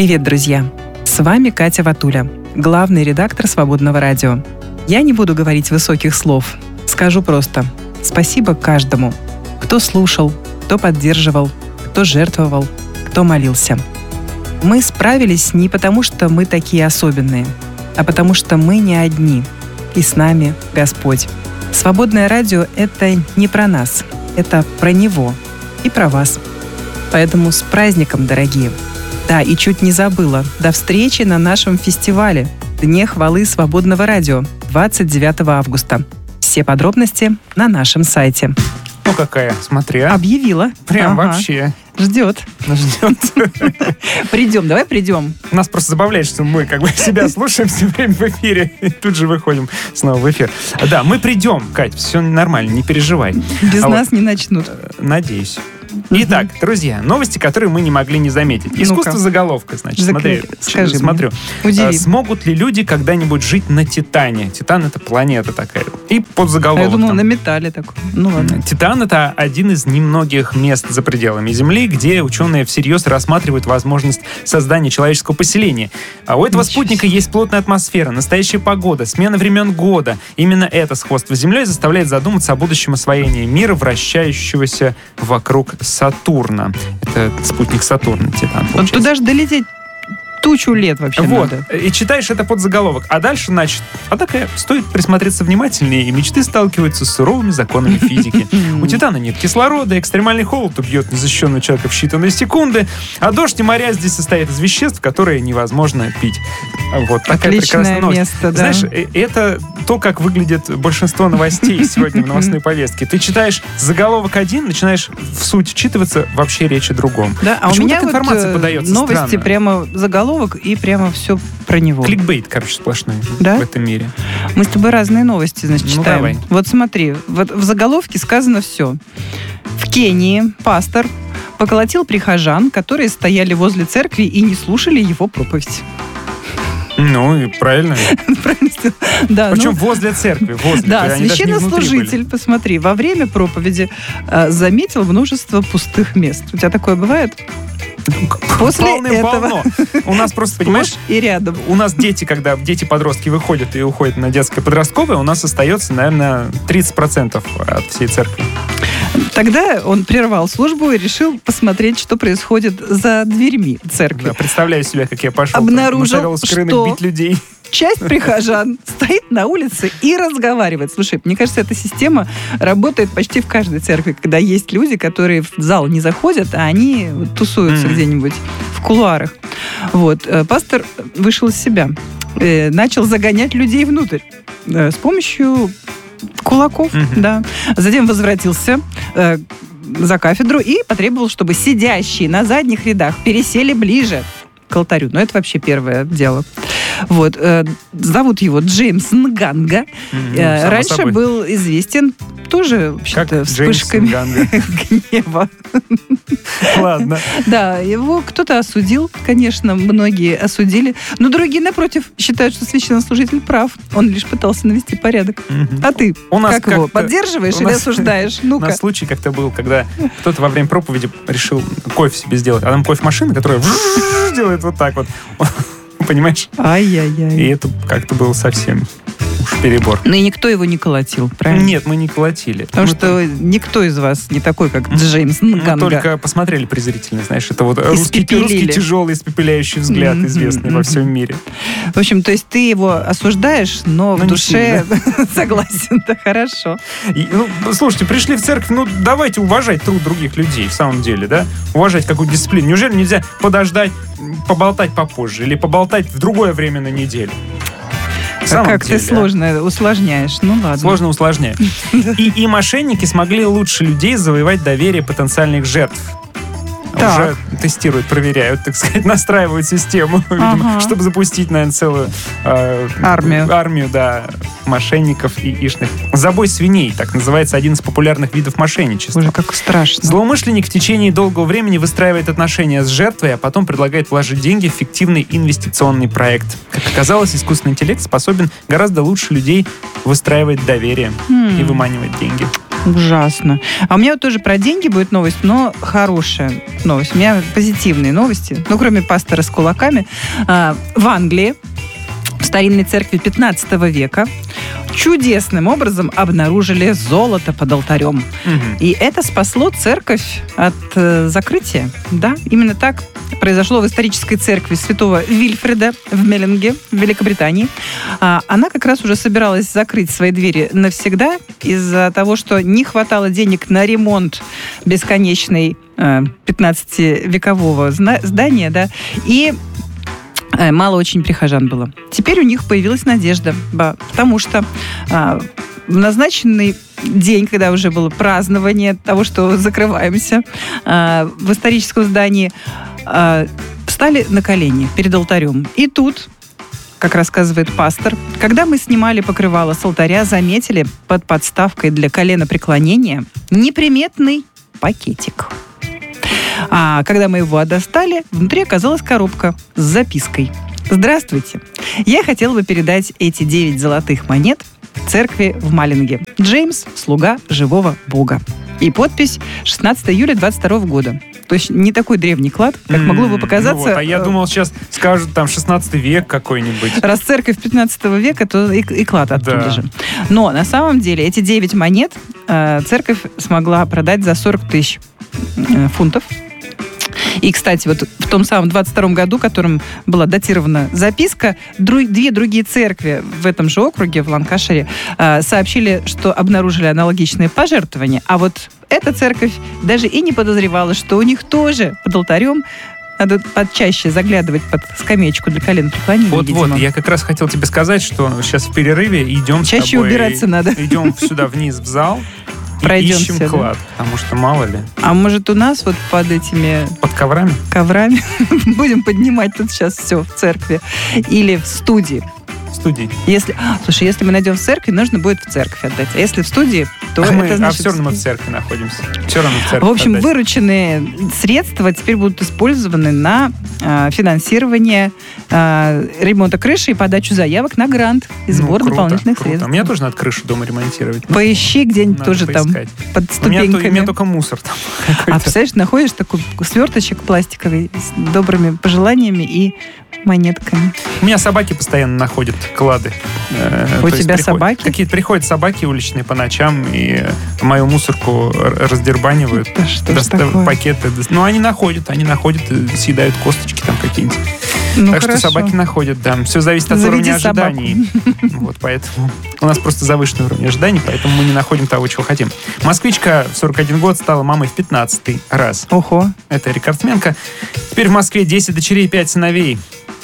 Привет, друзья! С вами Катя Ватуля, главный редактор «Свободного радио». Я не буду говорить высоких слов. Скажу просто спасибо каждому, кто слушал, кто поддерживал, кто жертвовал, кто молился. Мы справились не потому, что мы такие особенные, а потому что мы не одни, и с нами Господь. «Свободное радио» — это не про нас, это про Него и про вас. Поэтому с праздником, дорогие! Да, и чуть не забыла. До встречи на нашем фестивале «Дне хвалы Свободного радио» 29 августа. Все подробности на нашем сайте. Ну какая, смотри, а? Объявила. Прям вообще. Ждет. Придем, давай придем. Нас просто забавляет, что мы как бы себя слушаем все время в эфире и тут же выходим снова в эфир. Да, мы придем, Кать, все нормально, не переживай. Без нас не начнут. Надеюсь. Итак, друзья, новости, которые мы не могли не заметить. Искусство заголовка, значит. Скажи смотрю. Удиви. Смогут ли люди когда-нибудь жить на Титане? Титан — это планета такая. И подзаголовок. Я думала, на металле такой. Ну ладно. Титан — это один из немногих мест за пределами Земли, где ученые всерьез рассматривают возможность создания человеческого поселения. А у этого спутника есть плотная атмосфера, настоящая погода, смена времен года. Именно это сходство с Землей заставляет задуматься о будущем освоении мира, вращающегося вокруг Сатурна. Это спутник Сатурна, Титан. Вот туда же долететь тучу лет вообще вот. надо. И читаешь это подзаголовок. А дальше, значит, такая, стоит присмотреться внимательнее, и мечты сталкиваются с суровыми законами физики. У Титана нет кислорода, экстремальный холод убьет незащищенного человека в считанные секунды, а дождь и моря здесь состоят из веществ, которые невозможно пить. Вот такая прекрасная новость. Место, да. Знаешь, это то, как выглядит большинство новостей сегодня в новостной повестке. Ты читаешь заголовок один, начинаешь в суть вчитываться, вообще речь о другом. Да, а почему у меня так информация подается новости странно? Прямо заголовок и прямо все про него. Кликбейт, короче, сплошной в этом мире. Мы с тобой разные новости, значит, читаем. Давай. Вот смотри, вот в заголовке сказано все. В Кении пастор поколотил прихожан, которые стояли возле церкви и не слушали его проповедь. Ну, и правильно. Да, причем возле церкви. Да, священнослужитель, посмотри, во время проповеди заметил множество пустых мест. У тебя такое бывает? После этого у нас просто, понимаешь, и рядом. У нас дети, когда дети-подростки выходят и уходят на детское подростковое, у нас остается, наверное, 30% от всей церкви. Тогда он прервал службу и решил посмотреть, что происходит за дверьми церкви. Да, представляю себе, как я пошел. Обнаружил, что бить людей. Часть прихожан стоит на улице и разговаривает. Слушай, мне кажется, эта система работает почти в каждой церкви, когда есть люди, которые в зал не заходят, а они тусуются где-нибудь в кулуарах. Вот. Пастор вышел из себя, начал загонять людей внутрь с помощью кулаков, да. Затем возвратился за кафедру и потребовал, чтобы сидящие на задних рядах пересели ближе к алтарю. Но это вообще первое дело. Вот. Зовут его Джеймс Нганга. Раньше был известен тоже, вообще-то, вспышками гнева. Ладно. Да, его кто-то осудил, конечно, многие осудили, но другие, напротив, считают, что священнослужитель прав. Он лишь пытался навести порядок. А ты как его, поддерживаешь или осуждаешь? Ну-ка. У нас случай как-то был, когда кто-то во время проповеди решил кофе себе сделать, а там кофемашина, которая делает вот так вот. Понимаешь? Ай-яй-яй. И это как-то было совсем уж перебор. Ну и никто его не колотил, правильно? Нет, мы не колотили. Потому что никто из вас не такой, как Джеймс Нганга. Мы только посмотрели презрительно, знаешь, это вот русский тяжелый испепеляющий взгляд, известный во всем мире. В общем, то есть ты его осуждаешь, но в душе согласен, да, хорошо. Слушайте, пришли в церковь, давайте уважать труд других людей, в самом деле, да? Уважать какую-то дисциплину. Неужели нельзя подождать, поболтать попозже или поболтать в другое время на неделю? Как ты сложно усложняешь. Ну ладно. Сложно усложняю. И мошенники смогли лучше людей завоевать доверие потенциальных жертв. Уже тестируют, проверяют, так сказать, настраивают систему, видимо, чтобы запустить, наверное, целую армию, да, мошенников и ишных. Забой свиней, так называется один из популярных видов мошенничества. Уже как страшно. Злоумышленник в течение долгого времени выстраивает отношения с жертвой, а потом предлагает вложить деньги в фиктивный инвестиционный проект. Как оказалось, искусственный интеллект способен гораздо лучше людей выстраивать доверие и выманивать деньги. Ужасно. А у меня вот тоже про деньги будет новость, но хорошая новость. У меня позитивные новости. Ну, кроме пастора с кулаками. В Англии, в старинной церкви 15 века, чудесным образом обнаружили золото под алтарем. И это спасло церковь от закрытия. Да, именно так произошло в исторической церкви святого Вильфреда в Меллинге, в Великобритании. Она как раз уже собиралась закрыть свои двери навсегда из-за того, что не хватало денег на ремонт бесконечной 15-векового здания, да, и мало очень прихожан было. Теперь у них появилась надежда, потому что в назначенный день, когда уже было празднование того, что закрываемся в историческом здании, встали на колени перед алтарем. И тут, как рассказывает пастор, когда мы снимали покрывало с алтаря, заметили под подставкой для коленопреклонения неприметный пакетик. А когда мы его достали, внутри оказалась коробка с запиской. «Здравствуйте. Я хотела бы передать эти 9 золотых монет церкви в Маллинге. Джеймс, слуга живого Бога». И подпись 16 июля 22 года. То есть не такой древний клад, как могло бы показаться. Ну вот, а я думал, сейчас скажут там 16 век какой-нибудь. Раз церковь 15 века, то и клад оттуда же. Но на самом деле эти 9 монет церковь смогла продать за 40 тысяч фунтов. И, кстати, вот в том самом 22 году, которым была датирована записка, две другие церкви в этом же округе, в Ланкашире, сообщили, что обнаружили аналогичные пожертвования. А вот эта церковь даже и не подозревала, что у них тоже под алтарем надо почаще заглядывать под скамеечку для коленопреклонения. Вот, я как раз хотел тебе сказать, что сейчас в перерыве идем чаще с тобой, убираться надо. Идем сюда вниз в зал. Пройдемся, ищем клад, потому что мало ли. А может у нас вот под этими... Под коврами? Коврами. Будем поднимать тут сейчас все в церкви. Или в студии. В студии. Слушай, если мы найдем в церкви, нужно будет в церковь отдать. А если в студии, то это значит... все равно мы в церкви находимся. Все равно в церкви. В общем, отдать. Вырученные средства теперь будут использованы на финансирование ремонта крыши и подачу заявок на грант и сбор дополнительных средств. А мне тоже надо крышу дома ремонтировать. Поищи где-нибудь надо тоже поискать. Там под ступеньками. У меня только мусор там. А представляешь, находишь такой сверточек пластиковый с добрыми пожеланиями и монетками. У меня собаки постоянно находят клады. У тебя собаки? Какие-то приходят собаки уличные по ночам и мою мусорку раздербанивают. Да что ж такое? Пакеты. Ну, они находят и съедают косточки там какие-нибудь. Ну, так хорошо. что собаки находят, да. Все зависит от уровня ожиданий. Вот, поэтому у нас просто завышенный уровень ожиданий, поэтому мы не находим того, чего хотим. Москвичка в 41 год стала мамой в 15-й раз. Ого. Это рекордсменка. Теперь в Москве 10 дочерей и 5 сыновей.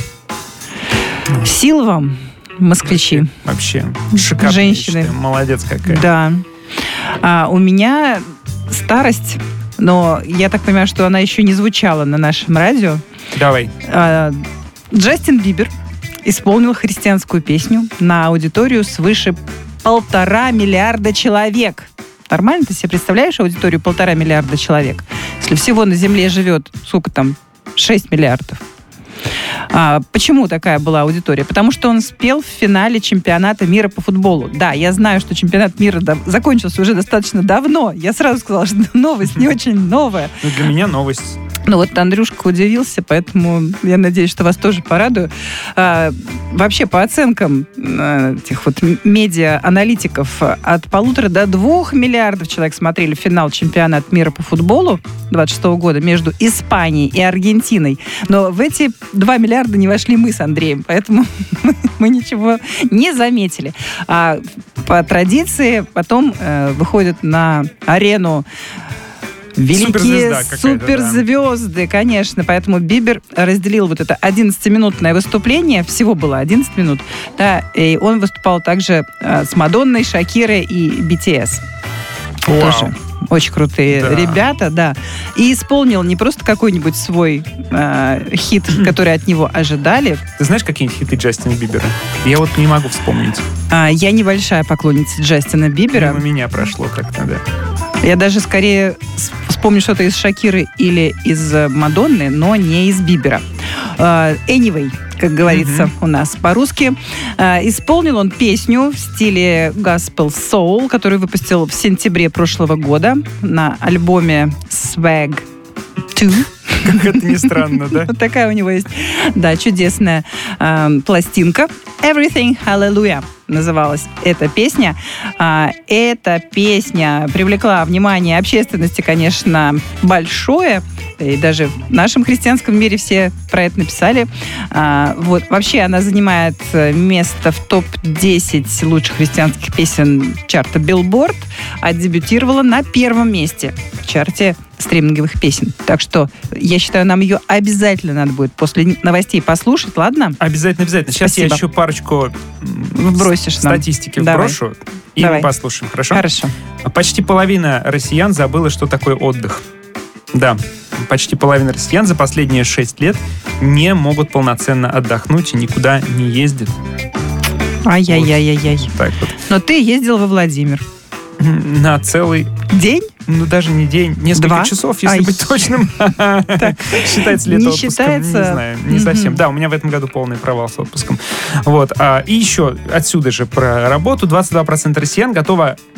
Сил вам, москвичи. Вообще шикарно. Женщины. Молодец какая. Да. У меня старость, но я так понимаю, что она еще не звучала на нашем радио. Давай. Джастин Бибер исполнил христианскую песню на аудиторию свыше 1,5 миллиарда человек. Нормально ты себе представляешь аудиторию 1,5 миллиарда человек? Если всего на Земле живет, сколько там, 6 миллиардов. Почему такая была аудитория? Потому что он спел в финале чемпионата мира по футболу. Да, я знаю, что чемпионат мира закончился уже достаточно давно. Я сразу сказала, что новость не очень новая. Ну, для меня новость. Ну вот Андрюшка удивился, поэтому я надеюсь, что вас тоже порадую. Вообще, по оценкам этих вот медиа-аналитиков, от 1,5 до 2 миллиардов человек смотрели финал чемпионата мира по футболу 26 года между Испанией и Аргентиной. Но в эти 2 миллиарда не вошли мы с Андреем, поэтому мы ничего не заметили. А по традиции потом выходят на арену великие суперзвезды, да. Конечно. Поэтому Бибер разделил вот это 11-минутное выступление. Всего было 11 минут. Да, и он выступал также с Мадонной, Шакирой и BTS. Вау. Тоже очень крутые ребята, да. И исполнил не просто какой-нибудь свой хит, который от него ожидали. Ты знаешь какие-нибудь хиты Джастина Бибера? Я вот не могу вспомнить. Я небольшая поклонница Джастина Бибера. Мимо меня прошло как-то, да. Я даже скорее вспомню что-то из Шакиры или из Мадонны, но не из Бибера. Anyway, как говорится у нас по-русски. Исполнил он песню в стиле Gospel Soul, которую выпустил в сентябре прошлого года на альбоме Swag 2. Как это ни странно, да? Вот такая у него есть, да, чудесная пластинка. Everything Hallelujah называлась эта песня. Эта песня привлекла внимание общественности, конечно, большое. И даже в нашем христианском мире все про это написали. Вот. Вообще она занимает место в топ-10 лучших христианских песен чарта Billboard, а дебютировала на 1 месте в чарте стриминговых песен. Так что я считаю, нам ее обязательно надо будет после новостей послушать, ладно? Обязательно. Сейчас Спасибо. я еще парочку Вбросишь нам. статистики Давай. вброшу, и Давай. мы послушаем, хорошо? Хорошо. Почти половина россиян забыла, что такое отдых. Да, почти половина россиян за последние 6 лет не могут полноценно отдохнуть и никуда не ездят. Ай-яй-яй-яй-яй. Вот так вот. Но ты ездил во Владимир. На целый... День? Ну, даже не день, несколько 2 часов, если Ай. быть точным. Считается ли это Не отпуском? считается? Не знаю, не совсем. Да, у меня в этом году полный провал с отпуском. Вот. И еще отсюда же про работу. 22% россиян готовы